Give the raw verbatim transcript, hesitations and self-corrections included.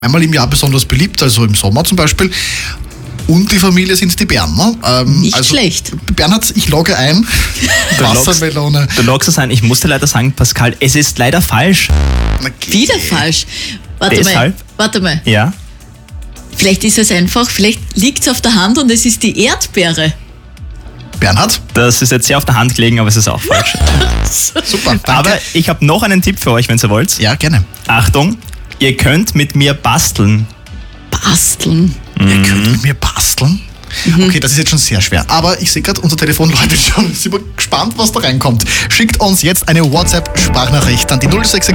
einmal im Jahr besonders beliebt, also im Sommer zum Beispiel. Und die Familie sind die Beeren. Ne? Ähm, Nicht also, schlecht. Bernhard, ich logge ein. Du loggst- Wassermelone. Du loggst es ein. Ich musste leider sagen, Pascal, es ist leider falsch. Okay. Wieder falsch. Warte Deshalb? mal, warte mal. Ja. Vielleicht ist es einfach, vielleicht liegt es auf der Hand und es ist die Erdbeere. Bernhard, Das ist jetzt sehr auf der Hand gelegen, aber es ist auch falsch. super, danke. Aber ich habe noch einen Tipp für euch, wenn ihr wollt. ja, gerne. Achtung, ihr könnt mit mir basteln. Basteln. Ihr könnt mit mir basteln. Okay, das ist jetzt schon sehr schwer. Aber ich sehe gerade, unser Telefon läutet schon. Sind wir gespannt, was da reinkommt. Schickt uns jetzt eine WhatsApp-Sprachnachricht an die null sechs